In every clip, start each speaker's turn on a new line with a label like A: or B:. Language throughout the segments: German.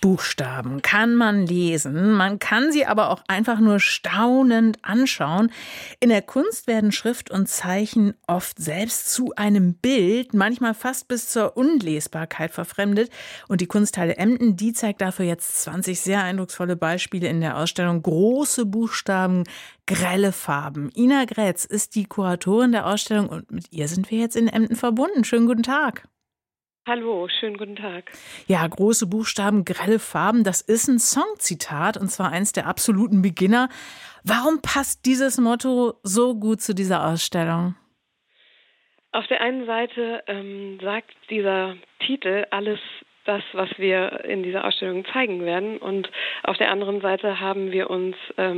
A: Buchstaben kann man lesen, man kann sie aber auch einfach nur staunend anschauen. In der Kunst werden Schrift und Zeichen oft selbst zu einem Bild, manchmal fast bis zur Unlesbarkeit verfremdet. Und die Kunsthalle Emden, die zeigt dafür jetzt 20 sehr eindrucksvolle Beispiele in der Ausstellung Große Buchstaben, grelle Farben. Ina Grätz ist die Kuratorin der Ausstellung und mit ihr sind wir jetzt in Emden verbunden. Schönen guten Tag.
B: Hallo, schönen guten Tag.
A: Ja, große Buchstaben, grelle Farben, das ist ein Songzitat und zwar eins der absoluten Beginner. Warum passt dieses Motto so gut zu dieser Ausstellung?
B: Auf der einen Seite sagt dieser Titel alles das, was wir in dieser Ausstellung zeigen werden. Und auf der anderen Seite haben wir uns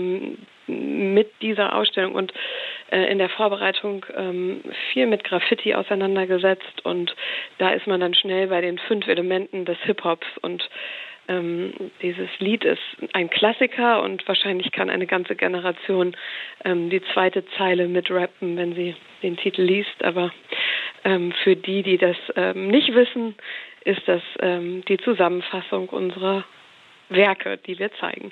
B: mit dieser Ausstellung und in der Vorbereitung viel mit Graffiti auseinandergesetzt. Und da ist man dann schnell bei den 5 Elementen des Hip-Hops. Und dieses Lied ist ein Klassiker und wahrscheinlich kann eine ganze Generation die zweite Zeile mitrappen, wenn sie den Titel liest. Aber für die das nicht wissen, ist das die Zusammenfassung unserer Werke, die wir zeigen.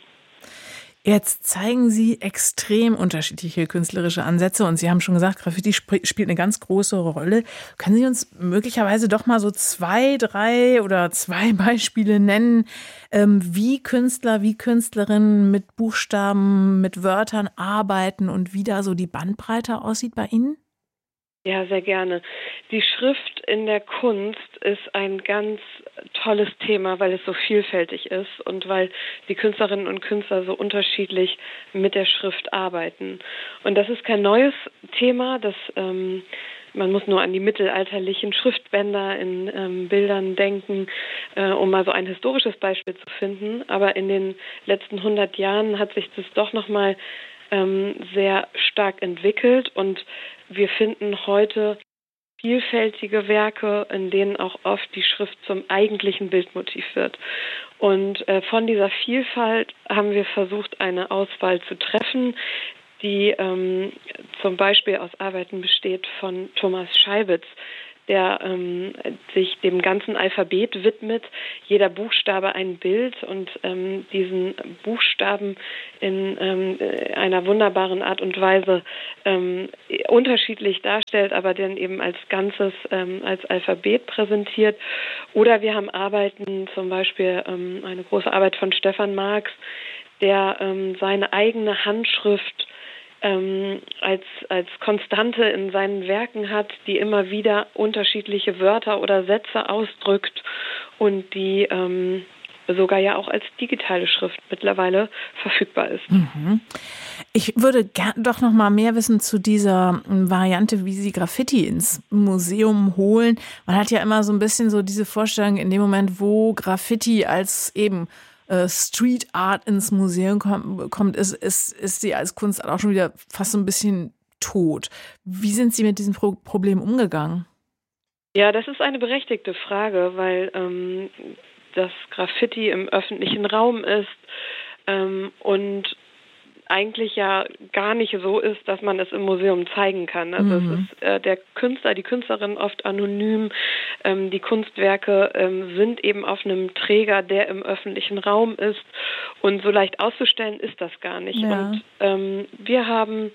A: Jetzt zeigen Sie extrem unterschiedliche künstlerische Ansätze und Sie haben schon gesagt, Graffiti spielt eine ganz große Rolle. Können Sie uns möglicherweise doch mal so 2, 3 oder 2 Beispiele nennen, wie Künstler, wie Künstlerinnen mit Buchstaben, mit Wörtern arbeiten und wie da so die Bandbreite aussieht bei Ihnen?
B: Ja, sehr gerne. Die Schrift in der Kunst ist ein ganz tolles Thema, weil es so vielfältig ist und weil die Künstlerinnen und Künstler so unterschiedlich mit der Schrift arbeiten. Und das ist kein neues Thema, man muss nur an die mittelalterlichen Schriftbänder in Bildern denken, um mal so ein historisches Beispiel zu finden. Aber in den letzten 100 Jahren hat sich das doch nochmal sehr stark entwickelt und wir finden heute vielfältige Werke, in denen auch oft die Schrift zum eigentlichen Bildmotiv wird. Und von dieser Vielfalt haben wir versucht, eine Auswahl zu treffen, die zum Beispiel aus Arbeiten besteht von Thomas Scheibitz, der sich dem ganzen Alphabet widmet, jeder Buchstabe ein Bild und diesen Buchstaben in einer wunderbaren Art und Weise unterschiedlich darstellt, aber dann eben als Ganzes, als Alphabet präsentiert. Oder wir haben Arbeiten, zum Beispiel eine große Arbeit von Stefan Marx, der seine eigene Handschrift als Konstante in seinen Werken hat, die immer wieder unterschiedliche Wörter oder Sätze ausdrückt und die sogar ja auch als digitale Schrift mittlerweile verfügbar ist.
A: Mhm. Ich würde doch noch mal mehr wissen zu dieser Variante, wie Sie Graffiti ins Museum holen. Man hat ja immer so ein bisschen so diese Vorstellung, in dem Moment, wo Graffiti als eben Street Art ins Museum kommt, ist sie als Kunst auch schon wieder fast so ein bisschen tot. Wie sind Sie mit diesem Problem umgegangen?
B: Ja, das ist eine berechtigte Frage, weil das Graffiti im öffentlichen Raum ist und eigentlich ja gar nicht so ist, dass man es im Museum zeigen kann. Also es ist der Künstler, die Künstlerin oft anonym. Die Kunstwerke sind eben auf einem Träger, der im öffentlichen Raum ist. Und so leicht auszustellen ist das gar nicht.
A: Ja.
B: Und wir haben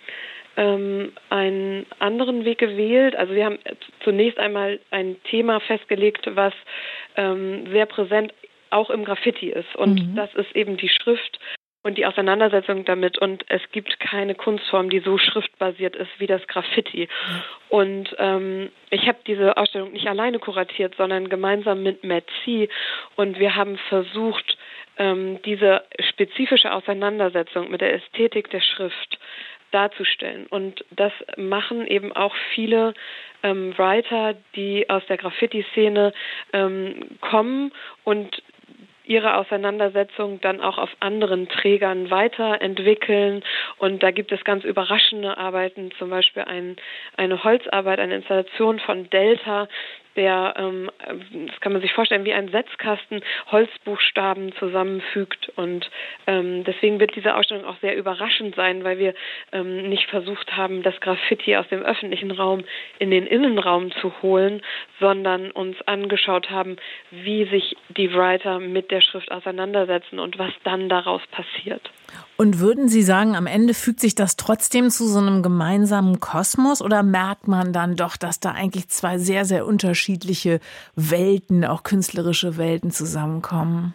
B: einen anderen Weg gewählt. Also wir haben zunächst einmal ein Thema festgelegt, was sehr präsent auch im Graffiti ist. Und das ist eben die Schrift und die Auseinandersetzung damit. Und es gibt keine Kunstform, die so schriftbasiert ist wie das Graffiti. Und ich habe diese Ausstellung nicht alleine kuratiert, sondern gemeinsam mit Matt C. Und wir haben versucht, diese spezifische Auseinandersetzung mit der Ästhetik der Schrift darzustellen. Und das machen eben auch viele Writer, die aus der Graffiti-Szene kommen und ihre Auseinandersetzung dann auch auf anderen Trägern weiterentwickeln. Und da gibt es ganz überraschende Arbeiten, zum Beispiel eine Holzarbeit, eine Installation von Delta, der, das kann man sich vorstellen, wie ein Setzkasten Holzbuchstaben zusammenfügt. Und deswegen wird diese Ausstellung auch sehr überraschend sein, weil wir nicht versucht haben, das Graffiti aus dem öffentlichen Raum in den Innenraum zu holen, sondern uns angeschaut haben, wie sich die Writer mit der Schrift auseinandersetzen und was dann daraus passiert.
A: Und würden Sie sagen, am Ende fügt sich das trotzdem zu so einem gemeinsamen Kosmos oder merkt man dann doch, dass da eigentlich zwei sehr, sehr unterschiedliche Welten, auch künstlerische Welten zusammenkommen?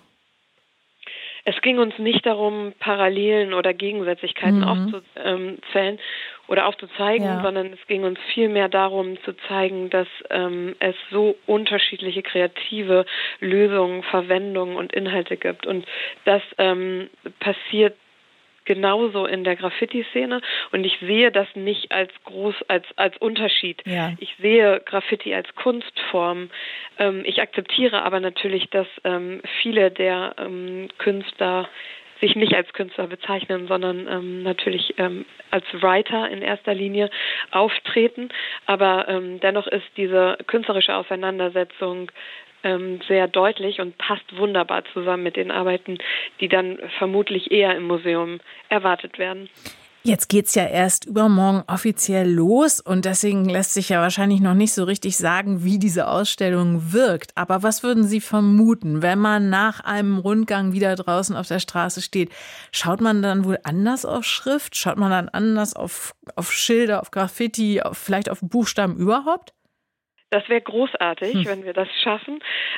B: Es ging uns nicht darum, Parallelen oder Gegensätzlichkeiten aufzuzählen oder aufzuzeigen, sondern es ging uns vielmehr darum zu zeigen, dass es so unterschiedliche kreative Lösungen, Verwendungen und Inhalte gibt. Und das passiert genauso in der Graffiti-Szene und ich sehe das nicht als Unterschied. Ja. Ich sehe Graffiti als Kunstform. Ich akzeptiere aber natürlich, dass viele der Künstler sich nicht als Künstler bezeichnen, sondern natürlich als Writer in erster Linie auftreten. Aber dennoch ist diese künstlerische Auseinandersetzung sehr deutlich und passt wunderbar zusammen mit den Arbeiten, die dann vermutlich eher im Museum erwartet werden.
A: Jetzt geht's ja erst übermorgen offiziell los und deswegen lässt sich ja wahrscheinlich noch nicht so richtig sagen, wie diese Ausstellung wirkt. Aber was würden Sie vermuten, wenn man nach einem Rundgang wieder draußen auf der Straße steht? Schaut man dann wohl anders auf Schrift? Schaut man dann anders auf Schilder, auf Graffiti, vielleicht auf Buchstaben überhaupt?
B: Das wäre großartig, wenn wir das schaffen.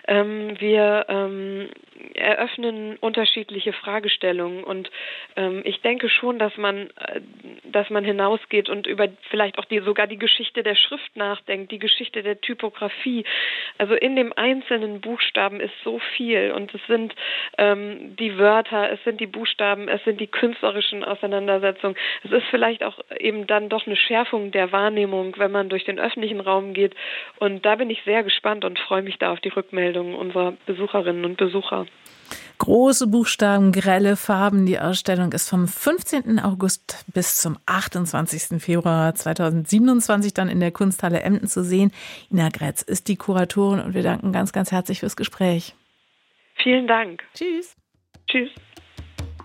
B: Wir eröffnen unterschiedliche Fragestellungen und ich denke schon, dass man hinausgeht und über vielleicht auch sogar die Geschichte der Schrift nachdenkt, die Geschichte der Typografie. Also in dem einzelnen Buchstaben ist so viel und es sind die Wörter, es sind die Buchstaben, es sind die künstlerischen Auseinandersetzungen. Es ist vielleicht auch eben dann doch eine Schärfung der Wahrnehmung, wenn man durch den öffentlichen Raum geht. Und da bin ich sehr gespannt und freue mich da auf die Rückmeldungen unserer Besucherinnen und Besucher.
A: Große Buchstaben, grelle Farben. Die Ausstellung ist vom 15. August bis zum 28. Februar 2027 dann in der Kunsthalle Emden zu sehen. Ina Grätz ist die Kuratorin und wir danken ganz, ganz herzlich fürs Gespräch.
B: Vielen Dank.
A: Tschüss.
B: Tschüss.